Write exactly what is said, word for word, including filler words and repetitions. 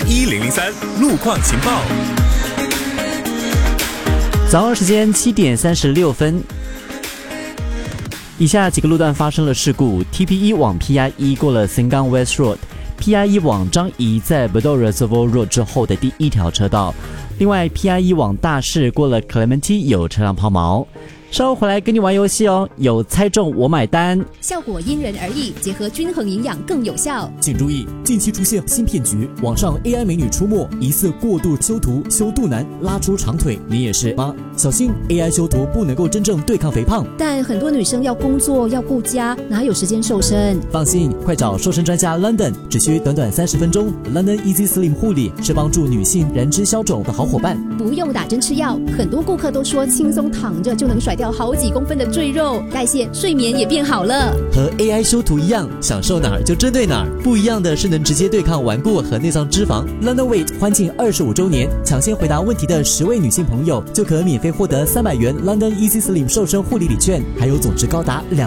一零零三路况情报。 早上时间七点三十六分。以下几个路段发生了事故 ：T P 一 往 P I 一过了 Sengkang West Road，P I 一 往张仪在 Bedok Reservoir Road 之后的第一条车道。另外 ，P I 一 往大市过了 Clementi 有车辆抛锚。稍后回来跟你玩游戏哦，有猜中我买单， 效果因人而异，结合均衡营养更有效。 请注意，近期出现新骗局，网上 A I 美女出没，疑似过度修图、修肚腩、拉出长腿，你也是吗？小心 A I 修图不能够真正对抗肥胖， 但很多女生要工作要顾家，哪有时间瘦身？ 放心，快找瘦身专家 London， 只需短短三十分钟。London Easy Slim 护理是帮助女性燃脂消肿的好伙伴， 不用打针吃药，很多顾客都说轻松躺着就能甩掉好几公分的赘肉，代谢、睡眠也变好了。 和 A I 修图一样，想瘦哪儿就针对哪儿，不一样的是能直接对抗顽固和内脏脂肪。London Weight 欢庆二十五周年，抢先回答问题的十位女性朋友就可免费获得三百元 London Easy Slim 瘦身护理礼券，还有总值高达两